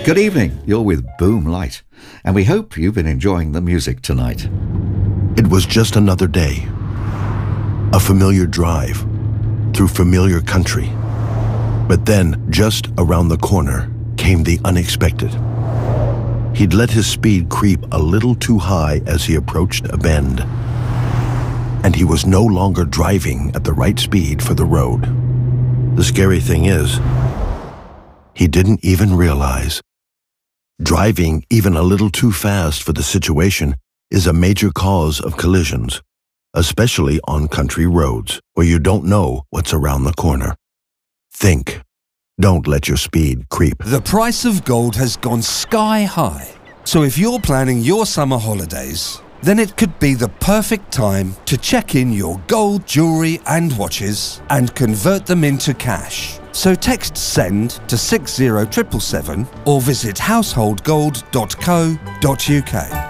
Good evening, you're with Boom Light, and we hope you've been enjoying the music tonight. It was just another day. A familiar drive through familiar country. But then, just around the corner, came the unexpected. He'd let his speed creep a little too high as he approached a bend. And he was no longer driving at the right speed for the road. The scary thing is, he didn't even realize. Driving even a little too fast for the situation is a major cause of collisions, especially on country roads where you don't know what's around the corner. Think. Don't let your speed creep. The price of gold has gone sky high. So if you're planning your summer holidays, then it could be the perfect time to check in your gold jewellery and watches and convert them into cash. So text SEND to 60777 or visit householdgold.co.uk.